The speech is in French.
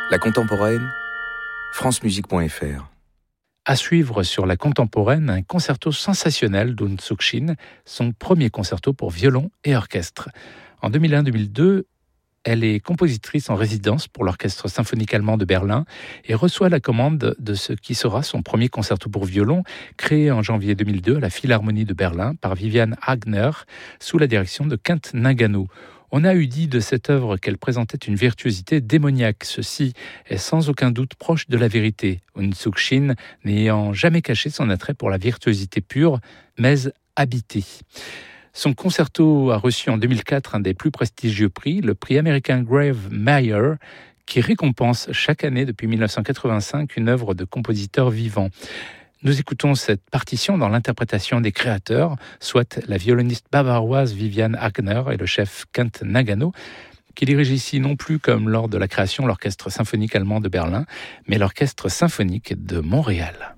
La contemporaine, francemusique.fr. À suivre sur La contemporaine, un concerto sensationnel d'Eun Suk-shin, son premier concerto pour violon et orchestre. En 2001-2002, elle est compositrice en résidence pour l'Orchestre symphonique allemand de Berlin et reçoit la commande de ce qui sera son premier concerto pour violon, créé en janvier 2002 à la Philharmonie de Berlin par Vivian Hagner, sous la direction de Kent Nagano. On a eu dit de cette œuvre qu'elle présentait une virtuosité démoniaque. Ceci est sans aucun doute proche de la vérité, Eun Suk-shin n'ayant jamais caché son attrait pour la virtuosité pure, mais habitée. Son concerto a reçu en 2004 un des plus prestigieux prix, le prix américain Grave Mayer, qui récompense chaque année depuis 1985 une œuvre de compositeur vivant. Nous écoutons cette partition dans l'interprétation des créateurs, soit la violoniste bavaroise Vivian Hagner et le chef Kent Nagano, qui dirige ici non plus comme lors de la création l'Orchestre symphonique allemand de Berlin, mais l'Orchestre symphonique de Montréal.